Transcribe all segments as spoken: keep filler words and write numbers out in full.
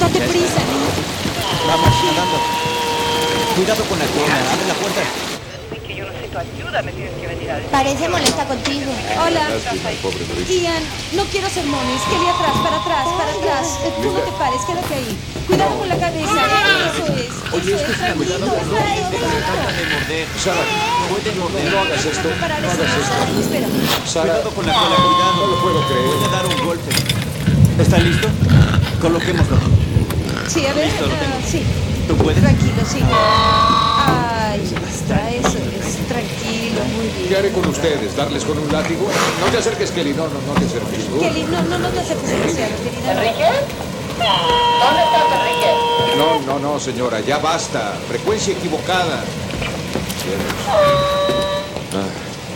Date prisa, niño. Vamos, nadando. Cuidado con la cola, abre la puerta. Que yo no sé tu ayuda, me tienes que venir a decir. Parece molesta contigo. Hola. Lástima, pobre Mauricio. Ian, no quiero sermones. Kelly, atrás, para atrás, para atrás. Eh, Tú no te pares, quédate ahí. Cuidado con la cabeza. Eso es. Oye, Eso esto es una tranquilo, cuidado. tranquilo. Trata de morder. Sara, Puede morder. no hagas esto. Parar No eso. hagas esto. Espera. Sara, Cuidado con la cola, cuidado. no lo puedo creer. Puede dar un golpe. ¿Está listo? Coloquémoslo. Sí, a ver. Listo, lo tengo. ah, sí. ¿Tú puedes? Tranquilo, sí. Ay, ya está. Eso es. Tranquilo, muy ¿Qué bien. haré con ustedes? ¿Darles con un látigo? No te acerques, Kelly. No, no, no te acerques. Uh, Kelly, no, no, no te acerques demasiado, querida. ¿Enrique? ¿Dónde estás, Enrique? No, no, no, señora. Ya basta. Frecuencia equivocada. Cielos. Ah,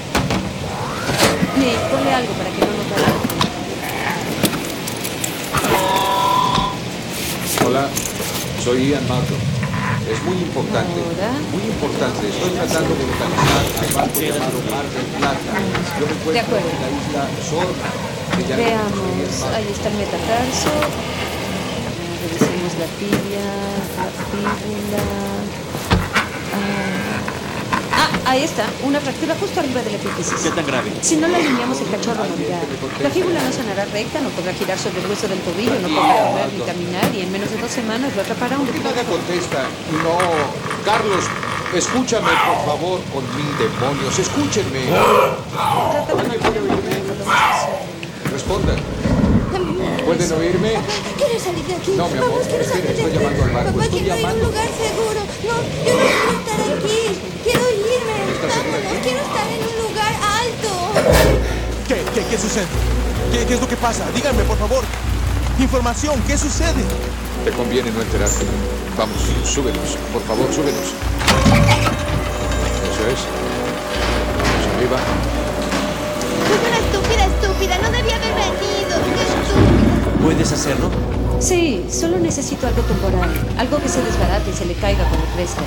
Nick, ponle algo para que no nos vaya. Hola, soy Ian Malcolm. Es muy importante. Ahora. Muy importante. Estoy tratando de localizar al barco llamado Mar del Plata. Yo me De encuentro acuerdo. en la isla Sorna. que ya no Veamos, conseguí ahí está el metatarso. Revisemos la tibia, la fíbula. Ah, ah, ahí está, una fractura justo arriba de la epífisis. ¿Qué tan grave? Si no la alineamos, el cachorro morirá. La fíbula no sanará recta, no podrá girar sobre el hueso del tobillo, no podrá correr ni caminar y en menos de dos semanas lo atrapará un ¿Por qué nada depósito. contesta? No, Carlos, escúchame, por favor, con mil demonios. Escúchenme. Trata de mantenerme lo más posible. Respondan. ¿Pueden oírme? Quiero salir de aquí. No, mi amor, Vamos, quiero espere, salir de estoy aquí. llamando al barco, Papá, estoy quiero ir a un llamando. lugar seguro. No, yo no quiero estar aquí. Quiero irme. ¿Estás segura Vámonos, aquí? quiero estar en un lugar alto. ¿Qué, qué, qué sucede? ¿Qué, ¿Qué es lo que pasa? Díganme, por favor. Información, ¿qué sucede? Te conviene no enterarte. Vamos, súbenos. Por favor, súbenos. Eso es. Vamos arriba. Soy una estúpida, estúpida. No debía haber venido. Qué estúpida. ¿Puedes hacerlo? Sí, solo necesito algo temporal, algo que se desbarate y se le caiga cuando crezca.